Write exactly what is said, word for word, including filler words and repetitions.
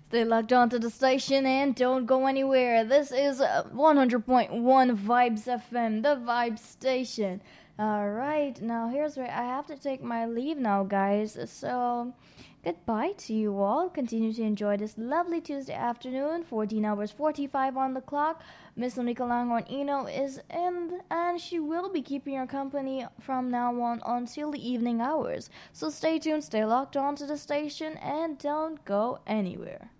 Stay locked onto the station and don't go anywhere. This is uh, one hundred point one Vibes F M, the Vibe Station. Alright, now here's where I have to take my leave now, guys. So, goodbye to you all. Continue to enjoy this lovely Tuesday afternoon. fourteen hours forty-five on the clock. Miss Monica Langhorn Eno is in, and she will be keeping your company from now on until the evening hours. So stay tuned, stay locked onto the station, and don't go anywhere.